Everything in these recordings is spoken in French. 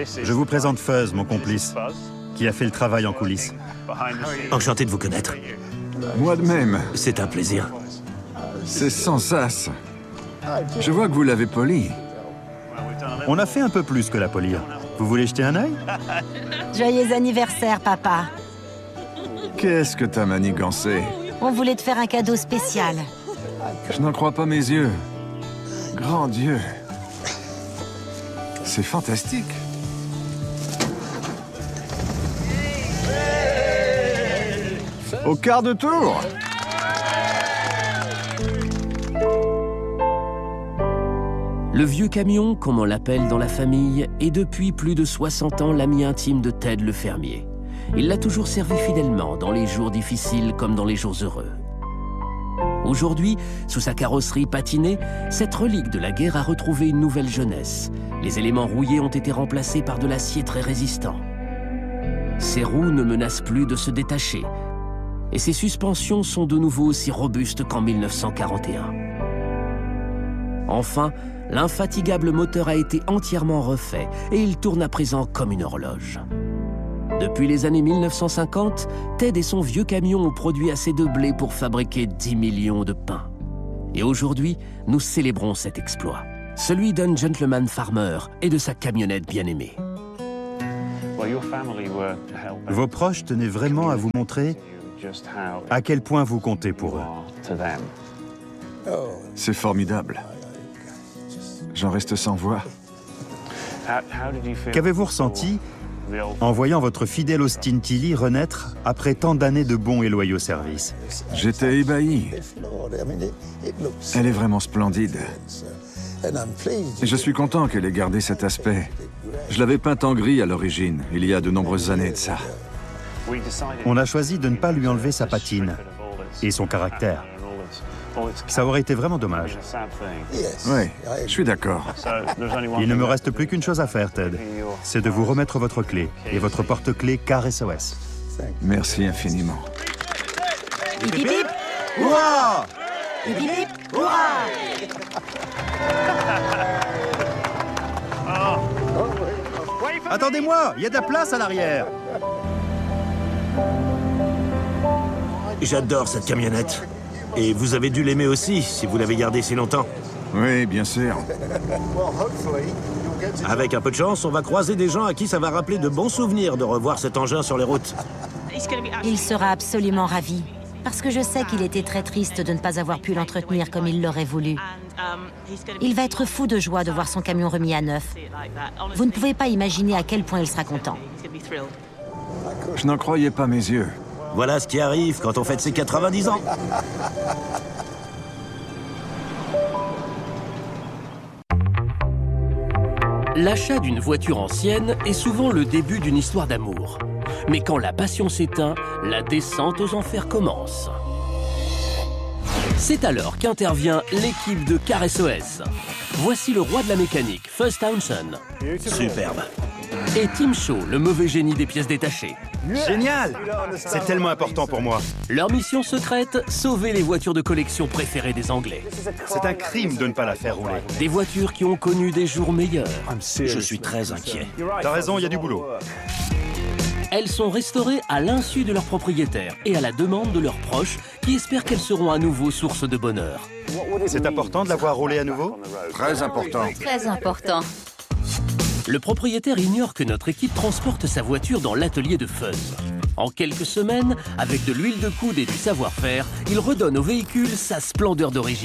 Je vous présente Fuzz, mon complice, qui a fait le travail en coulisses. Enchanté de vous connaître. Moi de même. C'est un plaisir. C'est sans sas. Je vois que vous l'avez poli. On a fait un peu plus que la polir. Vous voulez jeter un œil? Joyeux anniversaire, papa. Qu'est-ce que t'as manigancé? On voulait te faire un cadeau spécial. Je n'en crois pas mes yeux. Grand Dieu. C'est fantastique. Au quart de tour! Le vieux camion, comme on l'appelle dans la famille, est depuis plus de 60 ans l'ami intime de Ted le fermier. Il l'a toujours servi fidèlement, dans les jours difficiles comme dans les jours heureux. Aujourd'hui, sous sa carrosserie patinée, cette relique de la guerre a retrouvé une nouvelle jeunesse. Les éléments rouillés ont été remplacés par de l'acier très résistant. Ses roues ne menacent plus de se détacher, et ses suspensions sont de nouveau aussi robustes qu'en 1941. Enfin, l'infatigable moteur a été entièrement refait et il tourne à présent comme une horloge. Depuis les années 1950, Ted et son vieux camion ont produit assez de blé pour fabriquer 10 millions de pains. Et aujourd'hui, nous célébrons cet exploit, celui d'un gentleman farmer et de sa camionnette bien-aimée. Vos proches tenaient vraiment à vous montrer à quel point vous comptez pour eux. C'est formidable. J'en reste sans voix. Qu'avez-vous ressenti en voyant votre fidèle Austin Tilly renaître après tant d'années de bons et loyaux services? J'étais ébahi. Elle est vraiment splendide. Et je suis content qu'elle ait gardé cet aspect. Je l'avais peinte en gris à l'origine, il y a de nombreuses années de ça. On a choisi de ne pas lui enlever sa patine et son caractère. Ça aurait été vraiment dommage. Oui, je suis d'accord. Il ne me reste plus qu'une chose à faire, Ted. C'est de vous remettre votre clé et votre porte-clés Car SOS. Merci infiniment. Hip hip hip! Hurrah! Hip hip hip! Hurrah! Attendez-moi, il y a de la place à l'arrière. J'adore cette camionnette. Et vous avez dû l'aimer aussi, si vous l'avez gardée si longtemps. Oui, bien sûr. Avec un peu de chance, on va croiser des gens à qui ça va rappeler de bons souvenirs de revoir cet engin sur les routes. Il sera absolument ravi. Parce que je sais qu'il était très triste de ne pas avoir pu l'entretenir comme il l'aurait voulu. Il va être fou de joie de voir son camion remis à neuf. Vous ne pouvez pas imaginer à quel point il sera content. Je n'en croyais pas mes yeux. Voilà ce qui arrive quand on fête ses 90 ans. L'achat d'une voiture ancienne est souvent le début d'une histoire d'amour. Mais quand la passion s'éteint, la descente aux enfers commence. C'est alors qu'intervient l'équipe de Car SOS. Voici le roi de la mécanique, Fuzz Townsend. Superbe. Et Tim Shaw, le mauvais génie des pièces détachées. Génial! C'est tellement important pour moi. Leur mission secrète, sauver les voitures de collection préférées des Anglais. C'est un crime de ne pas la faire rouler. Des voitures qui ont connu des jours meilleurs. Je suis très inquiet. T'as raison, il y a du boulot. Elles sont restaurées à l'insu de leurs propriétaires et à la demande de leurs proches qui espèrent qu'elles seront à nouveau source de bonheur. C'est important de la voir rouler à nouveau? Très important. Très important. Le propriétaire ignore que notre équipe transporte sa voiture dans l'atelier de Fuzz. En quelques semaines, avec de l'huile de coude et du savoir-faire, il redonne au véhicule sa splendeur d'origine.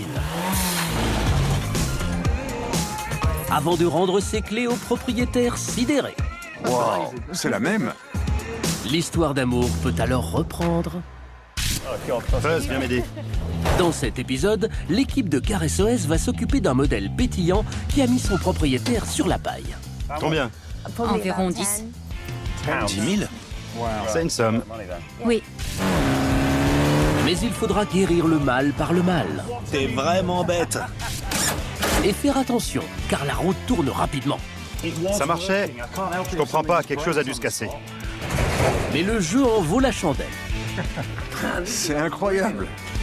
Avant de rendre ses clés au propriétaire sidéré. Wow, c'est la même. L'histoire d'amour peut alors reprendre. Fuzz, viens m'aider. Dans cet épisode, l'équipe de Car SOS va s'occuper d'un modèle pétillant qui a mis son propriétaire sur la paille. Combien? Environ 10. 10 000? C'est une somme. Oui. Mais il faudra guérir le mal par le mal. T'es vraiment bête. Et faire attention, car la route tourne rapidement. Ça marchait? Je comprends pas, quelque chose a dû se casser. Mais le jeu en vaut la chandelle. C'est incroyable.